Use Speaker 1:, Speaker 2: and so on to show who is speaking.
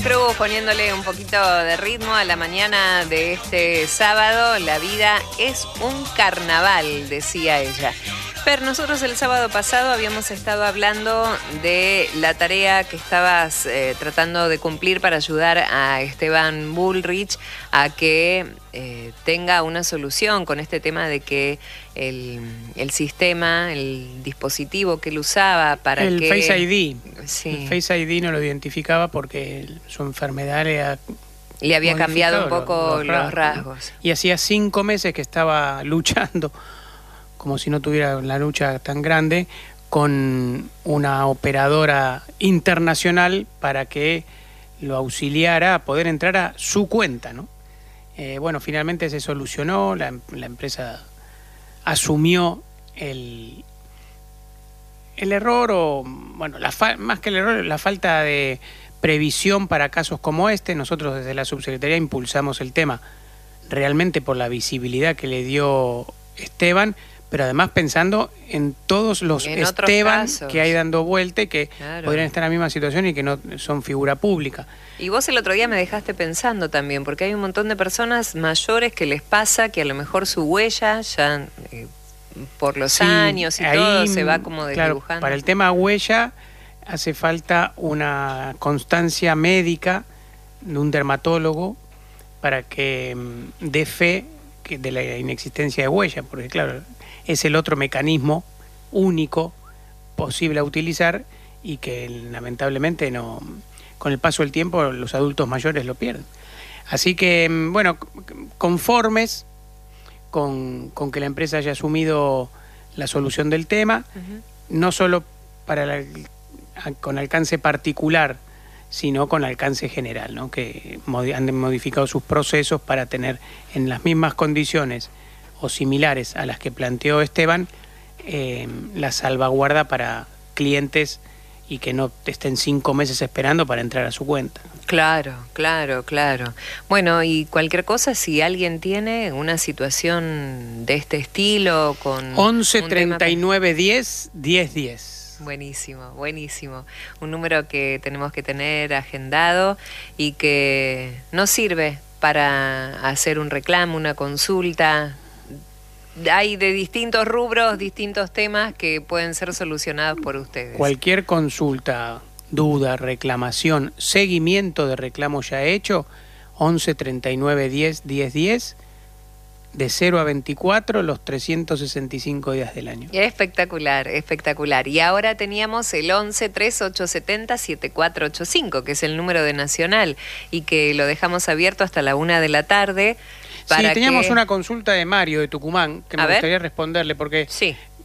Speaker 1: Cruz poniéndole un poquito de ritmo a la mañana de este sábado. La vida es un carnaval, decía ella. Pero nosotros el sábado pasado habíamos estado hablando de la tarea que estabas tratando de cumplir para ayudar a Esteban Bullrich a que tenga una solución con este tema de que el sistema, el dispositivo que él usaba para
Speaker 2: el
Speaker 1: que...
Speaker 2: Face ID.
Speaker 1: Sí.
Speaker 2: El Face ID no lo identificaba porque su enfermedad
Speaker 1: le había cambiado un poco los rasgos.
Speaker 2: Y hacía 5 meses que estaba luchando, como si no tuviera la lucha tan grande, con una operadora internacional para que lo auxiliara a poder entrar a su cuenta, ¿no? Bueno, finalmente se solucionó, la empresa asumió el error, o bueno, más que el error, la falta de previsión para casos como este. Nosotros desde la subsecretaría impulsamos el tema realmente por la visibilidad que le dio Esteban, pero además pensando en todos los Esteban que hay dando vuelta y que podrían estar en la misma situación y que no son figura pública.
Speaker 1: Y vos el otro día me dejaste pensando también, porque hay un montón de personas mayores que les pasa que a lo mejor su huella ya por los años y todo se va como desdibujando.
Speaker 2: Claro, para el tema huella hace falta una constancia médica de un dermatólogo para que dé fe de la inexistencia de huella, porque claro, es el otro mecanismo único posible a utilizar y que lamentablemente no, con el paso del tiempo los adultos mayores lo pierden. Así que, bueno, conformes con que la empresa haya asumido la solución del tema, no solo con alcance particular, sino con alcance general, ¿no? Que han modificado sus procesos para tener en las mismas condiciones o similares a las que planteó Esteban, la salvaguarda para clientes y que no estén 5 meses esperando para entrar a su cuenta.
Speaker 1: Claro. Bueno, y cualquier cosa, si alguien tiene una situación de este estilo con
Speaker 2: 11 39 10 10 10.
Speaker 1: Buenísimo. Un número que tenemos que tener agendado y que nos sirve para hacer un reclamo, una consulta. Hay de distintos rubros, distintos temas que pueden ser solucionados por ustedes.
Speaker 2: Cualquier consulta, duda, reclamación, seguimiento de reclamo ya hecho, 11 39 10 10 10, de 0 a 24, los 365 días del año.
Speaker 1: Espectacular. Y ahora teníamos el 11 3870 7485, que es el número de Nacional, y que lo dejamos abierto hasta la 1 de la tarde.
Speaker 2: Sí, teníamos una consulta de Mario de Tucumán que me gustaría responderle, porque